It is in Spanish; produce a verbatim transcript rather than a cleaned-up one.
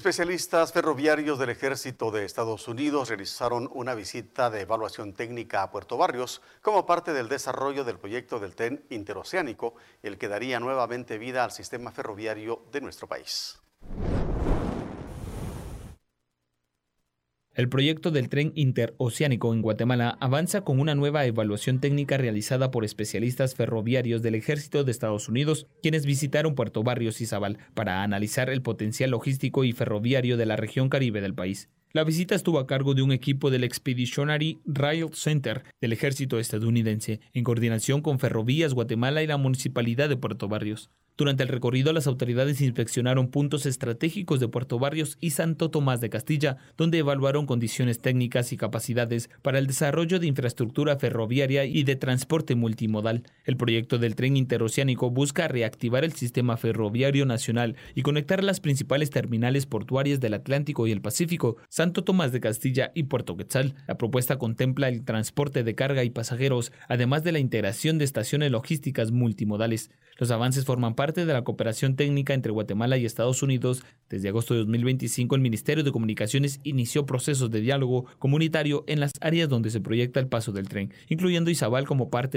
Especialistas ferroviarios del Ejército de Estados Unidos realizaron una visita de evaluación técnica a Puerto Barrios como parte del desarrollo del proyecto del tren interoceánico, el que daría nuevamente vida al sistema ferroviario de nuestro país. El proyecto del tren interoceánico en Guatemala avanza con una nueva evaluación técnica realizada por especialistas ferroviarios del Ejército de Estados Unidos, quienes visitaron Puerto Barrios y Zabal para analizar el potencial logístico y ferroviario de la región caribe del país. La visita estuvo a cargo de un equipo del Expeditionary Rail Center del Ejército estadounidense, en coordinación con Ferrovías Guatemala y la Municipalidad de Puerto Barrios. Durante el recorrido, las autoridades inspeccionaron puntos estratégicos de Puerto Barrios y Santo Tomás de Castilla, donde evaluaron condiciones técnicas y capacidades para el desarrollo de infraestructura ferroviaria y de transporte multimodal. El proyecto del tren interoceánico busca reactivar el sistema ferroviario nacional y conectar las principales terminales portuarias del Atlántico y el Pacífico, Santo Tomás de Castilla y Puerto Quetzal. La propuesta contempla el transporte de carga y pasajeros, además de la integración de estaciones logísticas multimodales. Los avances forman parte de la cooperación técnica entre Guatemala y Estados Unidos. Desde agosto de dos mil veinticinco, el Ministerio de Comunicaciones inició procesos de diálogo comunitario en las áreas donde se proyecta el paso del tren, incluyendo Izabal como parte